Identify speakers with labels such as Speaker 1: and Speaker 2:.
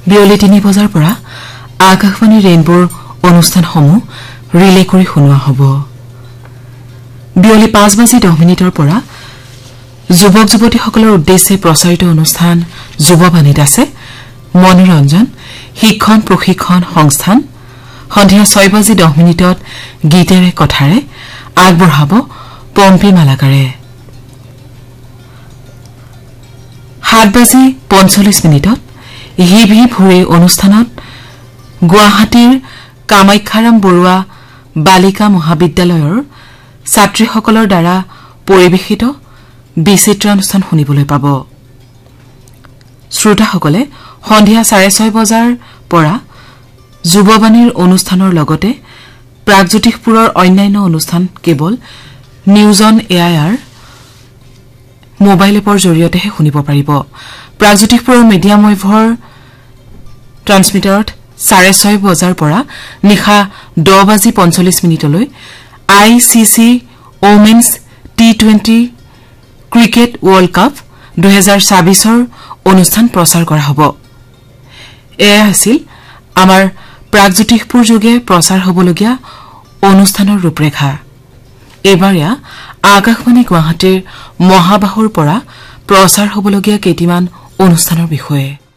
Speaker 1: বিয়লি 3 বজাৰ পৰা আকাশবাণী ৰেইনবোৰ অনুষ্ঠানসমূহ ৰিলে কৰি শুনোৱা হ'ব। বিয়লি 5:10 পৰা যুৱক যুৱতীসকলৰ উদ্দেশ্যে প্ৰচাৰিত অনুষ্ঠান যুৱবাণীত আছে মনোৰঞ্জন, শিক্ষণ প্ৰশিক্ষণ সংস্থান। সন্ধিয়া 6:10 গীতেৰে কথাৰে আগবঢ়াব পম্পী মালাকাৰে। 7:45 হিভি ভুৰে অনুষ্ঠানত গুৱাহাটীৰ কামাখ্যাৰাম বৰুৱা বালিকা মহাবিদ্যালয়ৰ ছাত্ৰীসকলৰ দ্বাৰা পৰিৱেশিত বিচিত্ৰ অনুষ্ঠান শুনিবলৈ পাব। শ্ৰোতাসকলে সন্ধিয়া 6:30 বজাৰ পৰা যুৱবাণীৰ অনুষ্ঠানৰ লগতে প্ৰাগজ্যোতিষপুৰৰ অন্যান্য অনুষ্ঠান কেৱল নিউজ অন এআইআৰ মোবাইল এপৰ জৰিয়তেহে শুনিব পাৰিব। প্ৰাগজ্যোতিষপুৰৰ মিডিয়াম ৱেভৰ ট্ৰান্সমিটাৰত 6:30 বজাৰ পৰা নিশা 10:45 ICC women's T20 cricket world cup 2024 অনুষ্ঠান প্ৰচাৰ কৰা হ'ব। এয়া আছিল আমাৰ প্ৰাগজ্যোতিষপুৰ যোগে প্ৰচাৰ হ'বলগীয়া অনুষ্ঠানৰ ৰূপৰেখা। এইবাৰ এয়া আকাশবাণী গুৱাহাটীৰ মহাবাহুৰ পৰা প্ৰচাৰ হ'বলগীয়া কেইটিমান অনুষ্ঠানৰ বিষয়ে।